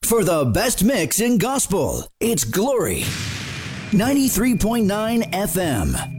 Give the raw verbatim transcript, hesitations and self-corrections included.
For the best mix in gospel, it's Glory ninety-three point nine F M.